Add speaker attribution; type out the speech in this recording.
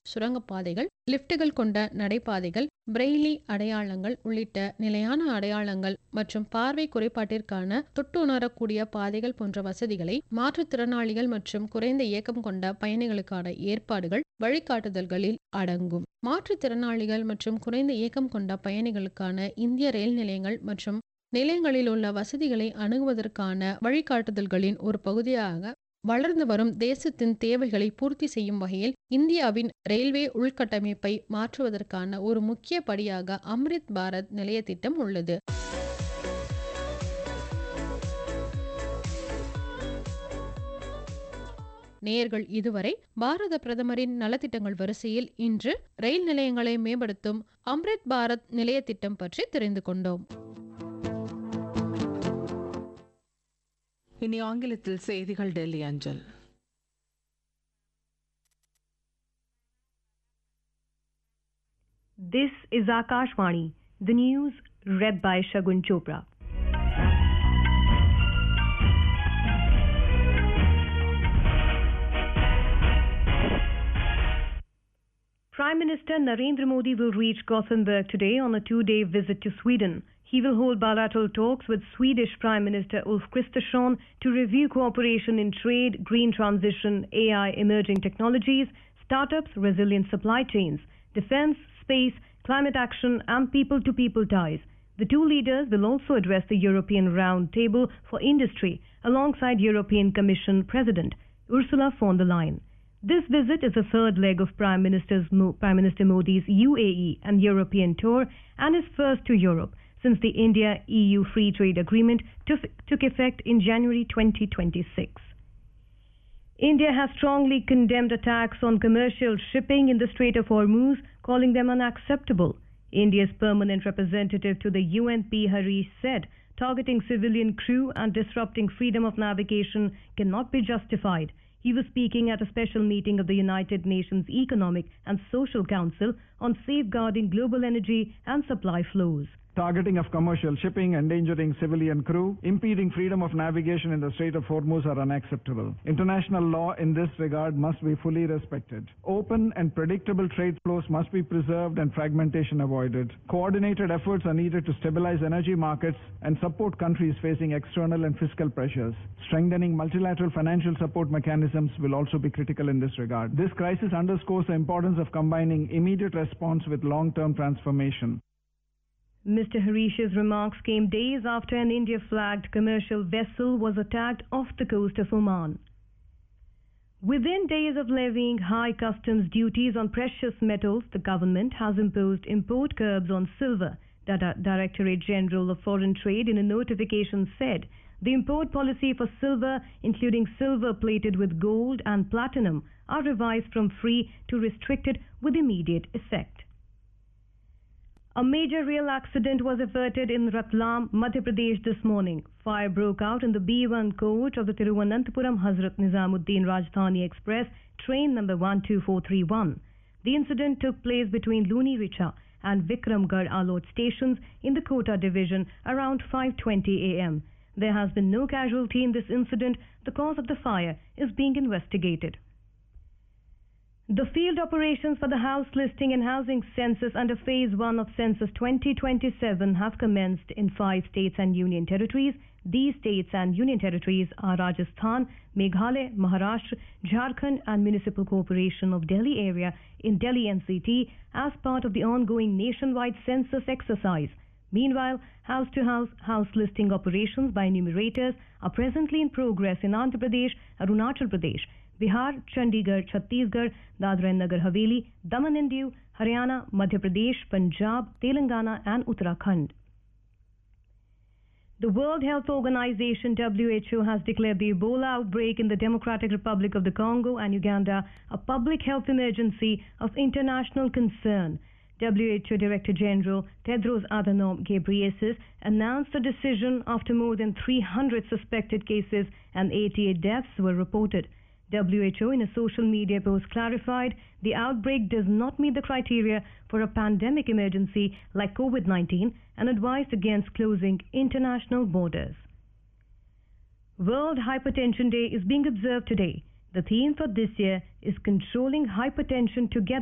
Speaker 1: சுரங்கப்பாதைகள், லிப்டுகள் கொண்ட நடைபாதைகள், பிரெய்லி அடையாளங்கள் உள்ளிட்ட நிலையான அடையாளங்கள் மற்றும் பார்வை குறைபாட்டிற்கான தொட்டுணரக்கூடிய பாதைகள் போன்ற வசதிகளை மாற்றுத்திறனாளிகள் மற்றும் குறைந்த இயக்கம் கொண்ட பயணிகளுக்கான ஏற்பாடுகள் வழிகாட்டுதல்களில் அடங்கும். மாற்றுத்திறனாளிகள் மற்றும் குறைந்த இயக்கம் கொண்ட பயணிகளுக்கான இந்திய ரயில் நிலையங்கள் மற்றும் நிலையங்களில் உள்ள வசதிகளை அணுகுவதற்கான வழிகாட்டுதல்களின் ஒரு பகுதியாக வளர்ந்து வரும் தேசத்தின் தேவைகளை பூர்த்தி செய்யும் வகையில் இந்தியாவின் ரயில்வே உள்கட்டமைப்பை மாற்றுவதற்கான ஒரு முக்கிய படியாக அம்ரித் பாரத் நிலைய திட்டம் உள்ளது. நேயர்கள் இதுவரை பாரத பிரதமரின் நலத்திட்டங்கள் வரிசையில் இன்று ரயில் நிலையங்களை மேம்படுத்தும் அம்ரித் பாரத் நிலைய திட்டம் பற்றி தெரிந்து கொண்டோம்.
Speaker 2: இனி ஆங்கிலத்தில் செய்திகள் டெல்லி அஞ்சல்.
Speaker 3: This is Akashvani, the news read by Shagun Chopra. Prime Minister Narendra Modi will reach Gothenburg today on a 2-day visit to Sweden. He will hold bilateral talks with Swedish Prime Minister Ulf Kristersson to review cooperation in trade, green transition, AI, emerging technologies, startups, resilient supply chains, defense, space, climate action and people-to-people ties. The two leaders will also address the European Round Table for Industry alongside European Commission President Ursula von der Leyen. This visit is the third leg of Prime Minister Modi's UAE and European tour and is first to Europe since the India-EU Free Trade Agreement took effect in January 2026. India has strongly condemned attacks on commercial shipping in the Strait of Hormuz, calling them unacceptable. India's permanent representative to the UNP, Harish, said targeting civilian crew and disrupting freedom of navigation cannot be justified. He was speaking at a special meeting of the United Nations Economic and Social Council on safeguarding global energy and supply flows.
Speaker 4: Targeting of commercial shipping, endangering civilian crew, impeding freedom of navigation in the Strait of Hormuz are unacceptable. International law in this regard must be fully respected. Open and predictable trade flows must be preserved and fragmentation avoided. Coordinated efforts are needed to stabilize energy markets and support countries facing external and fiscal pressures. Strengthening multilateral financial support mechanisms will also be critical in this regard. This crisis underscores the importance of combining immediate response with long-term transformation.
Speaker 3: Mr. Harish's remarks came days after an India-flagged commercial vessel was attacked off the coast of Oman. Within days of levying high customs duties on precious metals, the government has imposed import curbs on silver. The Directorate General of Foreign Trade in a notification said the import policy for silver, including silver plated with gold and platinum, are revised from free to restricted with immediate effect. A major rail accident was averted in Ratlam, Madhya Pradesh this morning. Fire broke out in the B1 coach of the Thiruvananthapuram Hazrat Nizamuddin Rajdhani Express, train number 12431. The incident took place between Luni Richa and Vikramgarh Alot stations in the Kota division around 5:20 am. There has been no casualty in this incident. The cause of the fire is being investigated. The field operations for the house listing and housing census under Phase 1 of Census 2027 have commenced in 5 states and union territories. These states and union territories are Rajasthan, Meghalaya, Maharashtra, Jharkhand and Municipal Corporation of Delhi area in Delhi NCT as part of the ongoing nationwide census exercise. Meanwhile, house-to-house house listing operations by enumerators are presently in progress in Andhra Pradesh, Arunachal Pradesh, Bihar, Chandigarh, Chhattisgarh, Dadra and Nagar Haveli, Daman and Diu, Haryana, Madhya Pradesh, Punjab, Telangana and Uttarakhand. The World Health Organization WHO has declared the Ebola outbreak in the Democratic Republic of the Congo and Uganda a public health emergency of international concern. WHO Director General Tedros Adhanom Ghebreyesus announced the decision after more than 300 suspected cases and 88 deaths were reported. WHO in a social media post clarified the outbreak does not meet the criteria for a pandemic emergency like COVID-19 and advised against closing international borders. World Hypertension Day is being observed today. The theme for this year is Controlling Hypertension Together.